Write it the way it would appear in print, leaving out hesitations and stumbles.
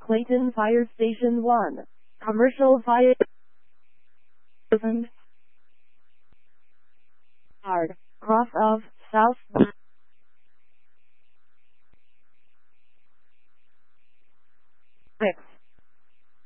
Clayton Fire Station 1. Commercial fire. Hard. Cross of South.